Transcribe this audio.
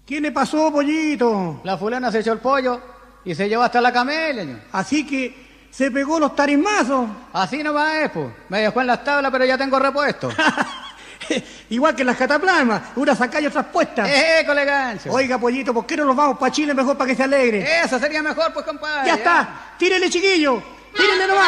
¿Qué le pasó, pollito? La fulana se echó el pollo y se llevó hasta la camelia, ño. Así que se pegó los tarismazos. Así nomás es, pues. Me dejó en las tablas, pero ya tengo repuesto. Igual que en las cataplasmas, unas acá y otras puestas. Colegancio. Oiga, pollito, ¿por qué no nos vamos para Chile mejor para que se alegre? Eso sería mejor, pues, compadre. Ya está, tírele, chiquillo, tírele nomás.